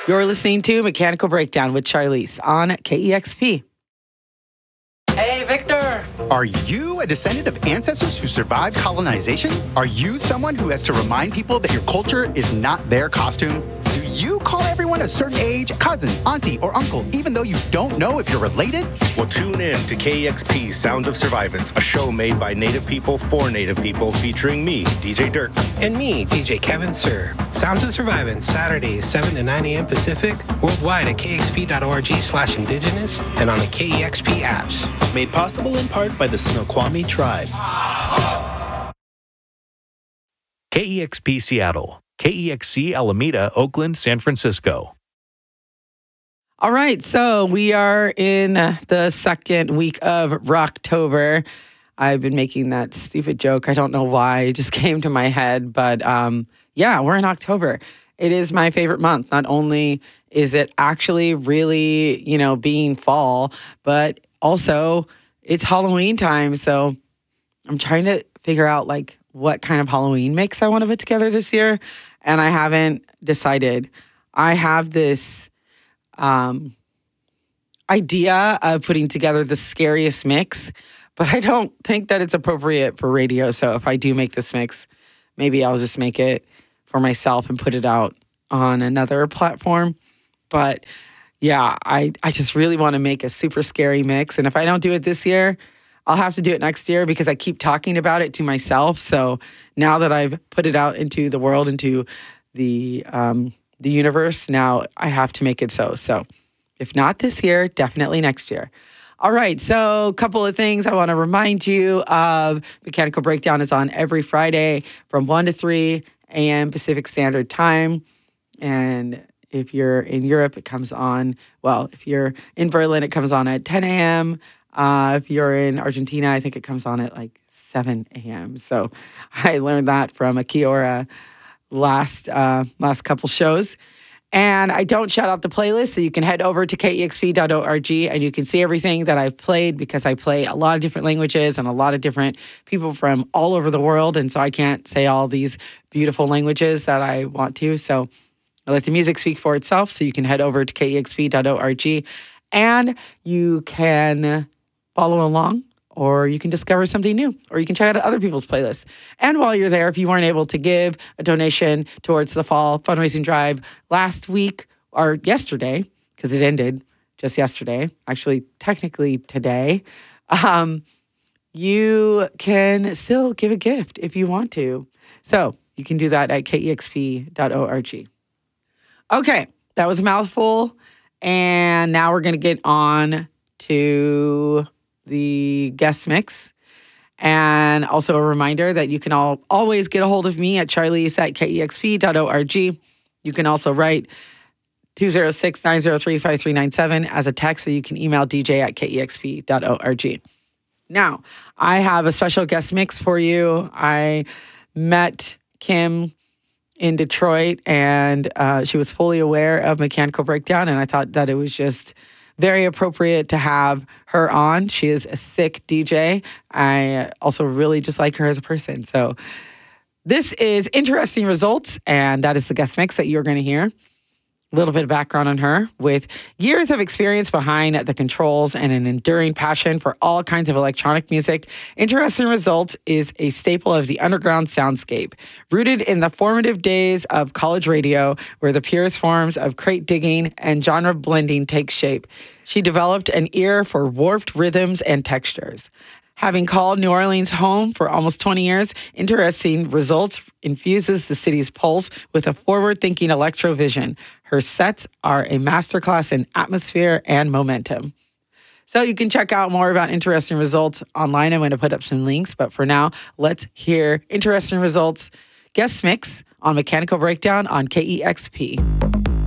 You're listening to Mechanical Breakdown with Charlize on KEXP. Hey, Victor. Are you a descendant of ancestors who survived colonization? Are you someone who has to remind people that your culture is not their costume? Do you call everyone a certain age cousin, auntie, or uncle, even though you don't know if you're related? Well, tune in to KEXP Sounds of Survivance, a show made by Native people for Native people, featuring me, DJ Dirk. And me, DJ Kevin Sir. Sounds of Survivance, Saturdays, 7 to 9 a.m. Pacific, worldwide at kexp.org/indigenous and on the KEXP apps. Made possible in part by the Snoqualmie tribe. KEXP Seattle, KEXC Alameda, Oakland, San Francisco. All right, so we are in the second week of Rocktober. I've been making that stupid joke. I don't know why. It just came to my head. But yeah, we're in October. It is my favorite month. Not only is it actually really, being fall, but also it's Halloween time. So I'm trying to figure out what kind of Halloween mix I want to put together this year. And I haven't decided. I have this idea of putting together the scariest mix, but I don't think that it's appropriate for radio. So if I do make this mix, maybe I'll just make it for myself and put it out on another platform. But yeah, I just really want to make a super scary mix. And if I don't do it this year, I'll have to do it next year because I keep talking about it to myself. So now that I've put it out into the world, into the universe, now I have to make it so. So if not this year, definitely next year. All right, so a couple of things I want to remind you of. Mechanical Breakdown is on every Friday from 1 to 3 a.m. Pacific Standard Time. And if you're in Europe, it comes on, if you're in Berlin, it comes on at 10 a.m. If you're in Argentina, I think it comes on at 7 a.m. So I learned that from Akiora last couple shows. And I don't shout out the playlist, so you can head over to kexp.org and you can see everything that I've played because I play a lot of different languages and a lot of different people from all over the world. And so I can't say all these beautiful languages that I want to. So I let the music speak for itself. So you can head over to kexp.org and you can follow along, or you can discover something new, or you can check out other people's playlists. And while you're there, if you weren't able to give a donation towards the fall fundraising drive last week or yesterday, because it ended just yesterday, actually technically today, you can still give a gift if you want to. So you can do that at kexp.org. Okay, that was a mouthful. And now we're going to get on to the guest mix. And also a reminder that you can always get a hold of me at charlize@kexp.org. You can also write 206-903-5397 as a text, so you can email dj@kexp.org. Now, I have a special guest mix for you. I met Kim in Detroit, and she was fully aware of Mechanical Breakdown, and I thought that it was just very appropriate to have her on. She is a sick DJ. I also really just like her as a person. So this is Interesting Results, and that is the guest mix that you're going to hear. A little bit of background on her. With years of experience behind the controls and an enduring passion for all kinds of electronic music, Interesting Results is a staple of the underground soundscape. Rooted in the formative days of college radio, where the purest forms of crate digging and genre blending take shape, she developed an ear for warped rhythms and textures. Having called New Orleans home for almost 20 years, Interesting Results infuses the city's pulse with a forward-thinking electro vision. Her sets are a masterclass in atmosphere and momentum. So you can check out more about Interesting Results online. I'm going to put up some links, but for now, let's hear Interesting Results guest mix on Mechanical Breakdown on KEXP.